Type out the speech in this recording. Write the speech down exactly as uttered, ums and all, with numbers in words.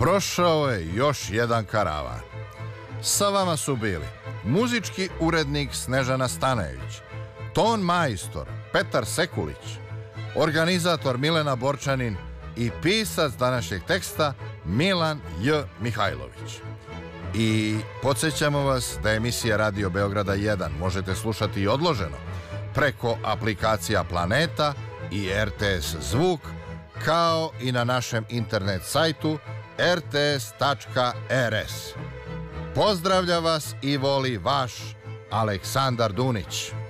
prošao je još jedan karavan. Sa vama su bili muzički urednik Snežana Stanojević, ton majstor Petar Sekulić, organizator Milena Borčanin i pisac današnjeg teksta Milan J. Mihajlović. I podsjećamo vas da emisija Radio Beograda jedan možete slušati i odloženo preko aplikacija Planeta i R T S Zvuk, kao i na našem internet sajtu r t s tačka r s. Pozdravlja vas i voli vaš Aleksandar Dunić.